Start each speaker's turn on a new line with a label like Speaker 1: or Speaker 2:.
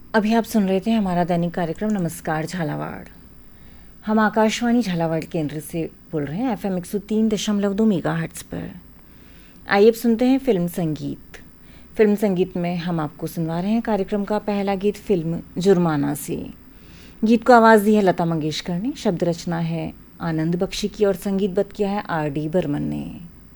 Speaker 1: अभी आप सुन रहे थे हमारा दैनिक कार्यक्रम नमस्कार झालावाड़। हम आकाशवाणी झालावाड़ केंद्र से बोल रहे हैं FM 103.2 मेगाहर्ट्ज़ पर। आइए अब सुनते हैं फिल्म संगीत। फिल्म संगीत में हम आपको सुनवा रहे हैं कार्यक्रम का पहला गीत फिल्म जुर्माना से। गीत को आवाज़ दी है लता मंगेशकर ने, शब्द रचना है आनंद बख्शी की और संगीतबद्ध किया है RD बर्मन ने।